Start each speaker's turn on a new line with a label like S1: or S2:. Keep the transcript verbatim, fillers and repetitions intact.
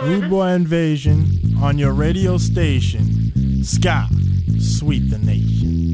S1: Rude Boy Invasion on your radio station. Ska, sweep the nation.